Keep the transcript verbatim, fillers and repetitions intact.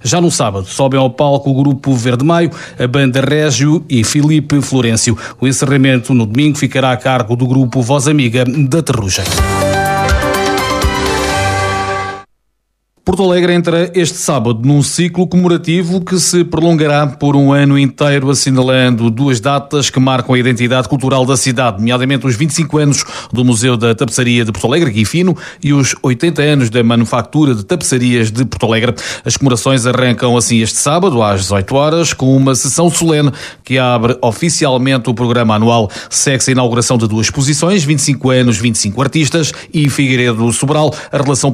Já no sábado, sobem ao palco o grupo Verde Maio, a banda Régio e Filipe Florencio. O encerramento no domingo ficará a cargo do grupo Voz Amiga da Terrugem. Porto Alegre entra este sábado num ciclo comemorativo que se prolongará por um ano inteiro, assinalando duas datas que marcam a identidade cultural da cidade, nomeadamente os vinte e cinco anos do Museu da Tapeçaria de Porto Alegre, Guifino, e os oitenta anos da Manufatura de Tapeçarias de Porto Alegre. As comemorações arrancam assim este sábado, às dezoito horas, com uma sessão solene que abre oficialmente o programa anual. Segue-se a inauguração de duas exposições, vinte e cinco anos, vinte e cinco artistas, e Figueiredo Sobral, a relação